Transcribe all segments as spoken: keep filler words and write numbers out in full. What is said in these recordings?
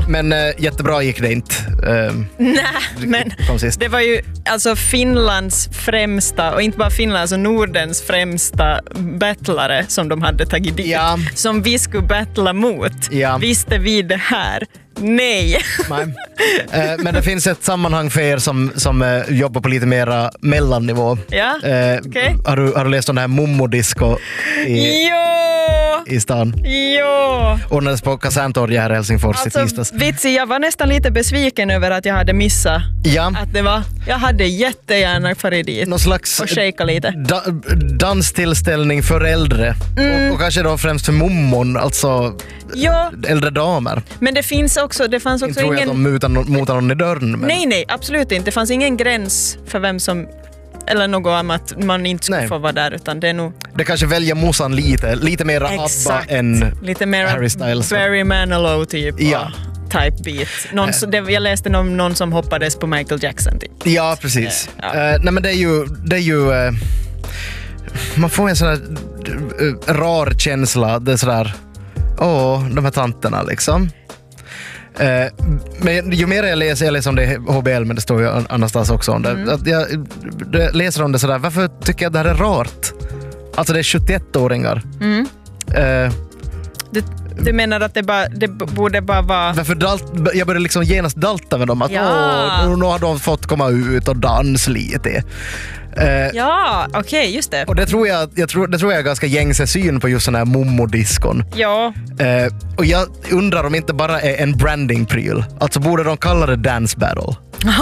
Men äh, jättebra gick det inte. Äh, Nej, men det var ju alltså Finlands främsta, och inte bara Finlands, alltså Nordens främsta battlare som de hade tagit dit. Ja. Som vi skulle battla mot. Ja. Visste vi det här? Nej. Nej. Eh, men det finns ett sammanhang för er som, som eh, jobbar på lite mera mellannivå. Ja, eh, okay. har, du, har du läst om det här Mommodisco i, i stan? Ja. Ordnades på Kaserntorget här i Helsingfors alltså, i tisdags. Vitsi, jag var nästan lite besviken över att jag hade missat. Ja. Att det var, jag hade jättegärna farit dit. Någon slags och shaka lite. Da, danstillställning för äldre. Mm. Och, och kanske då främst för mommon, alltså ja. äldre damer. Men det finns också, det fanns också inte tror ingen... jag att de mutar någon, mutar någon i dörren. Men... Nej, nej, absolut inte. Det fanns ingen gräns för vem som, eller något om att man inte skulle nej. få vara där, utan det är nog... Det kanske väljer Mosan lite, lite mer ABBA än lite mer Harry Styles. Barry Manilow typ. Ja. Type beat. Någon, äh. det, jag läste om någon som hoppades på Michael Jackson typ. Ja, precis. Äh, ja. Uh, nej men det är ju, det är ju uh, man får en sån här uh, rar känsla. Det är sådär, åh, de här tanterna liksom. Uh, men ju mer jag läser, jag läser om det i H B L, men det står ju annanstans också om det. Mm. Att jag, jag läser om det sådär, varför tycker jag det här är rart? Alltså det är sjuttioett-åringar. Mm. Uh, det, du menar att det, bara, det borde bara vara... Varför dalt, jag började liksom genast dalta med dem. Att ja. åh, nu har de fått komma ut och dans lite. Uh, ja, okej, okay, just det. Och det tror jag, jag tror, det tror jag är ganska gängse syn på just sån här mommodiskon. Ja. Uh, och jag undrar om inte bara är en brandingpryl. Alltså borde de kalla det dance battle?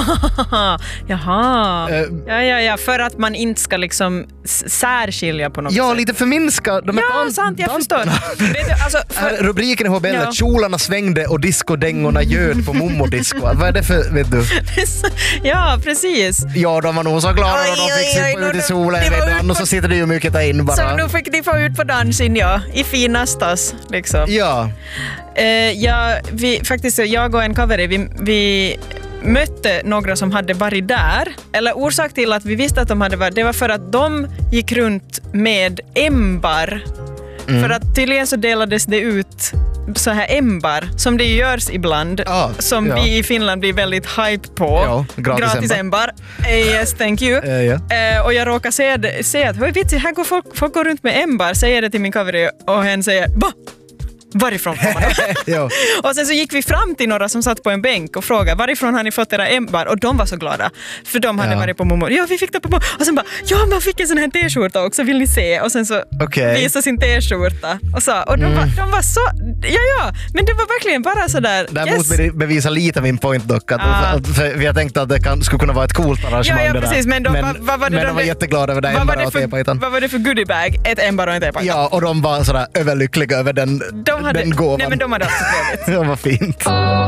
Jaha. Uh, ja, ja, ja. För att man inte ska liksom särskilja på något ja, sätt. lite förminska. De ja, dan- sant, jag förstår. Vet du, alltså, för... Rubriken i H B L är ja. Kjolarna svängde och diskodängorna göd på mommodisco. Vad är det för, vet du? Ja, precis. Ja, de var nog så glada och de fick sig ut i solen. Och så sitter det ju mycket där in bara. Så nu fick de få ut på dansen, ja. I finastas, liksom. Ja. Uh, ja, vi, faktiskt, jag och en cover, vi... vi mötte några som hade varit där, eller orsak till att vi visste att de hade varit, det var för att de gick runt med ämbar. Mm. För att tydligen så delades det ut så här ämbar som det görs ibland, ah, som ja. vi i Finland blir väldigt hype på. Ja, gratis, gratis ämbar. Eh, yes, thank you. Uh, yeah. eh, och jag råkar se, det, se att hör vitsi, här går folk, folk går runt med ämbar, säger det till min cover och hen säger va? Varifrån kommer de? Och sen så gick vi fram till några som satt på en bänk och frågade varifrån har ni fått era ämbar? Och de var så glada. För de hade ja. varit på Momo. Ja, vi fick det på Momo. Och sen bara, ja, man fick en sån här t-skjorta också, vill ni se? Och sen så okay. visade sin t-skjorta. Och, så, och de, mm. var, de var så, ja ja, men det var verkligen bara sådär. Däremot yes. bevisa lite min point dock. Att, ah. för, för jag tänkte att det kan, skulle kunna vara ett coolt arrangemang. Ja, ja precis. Men de, men, vad, vad var, det men de, de var jätteglada över det ämbar och tepajtan. Vad var det för goodiebag? Ett ämbar och en tepajtan. Ja, och de var sådär överlyckliga över den, de hade, den gåvan. Nej, men de hade alltså trevligt. Det var fint.